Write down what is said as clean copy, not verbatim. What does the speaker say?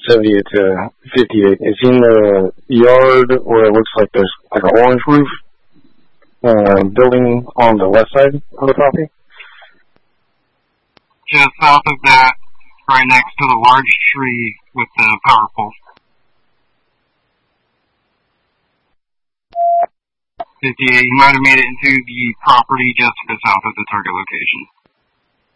78 to 58. It's in the yard where it looks like there's like an orange roof building on the west side of the property. Just south of that, right next to the large tree with the power pole. 58, you might have made it into the property just to the south of the target location.